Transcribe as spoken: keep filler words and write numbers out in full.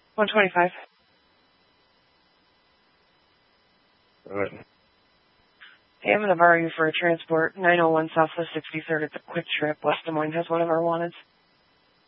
one twenty-five. All right. Hey, I'm going to borrow you for a transport. nine oh one Southwest sixty-third at the Quick Trip. West Des Moines has one of our wanteds.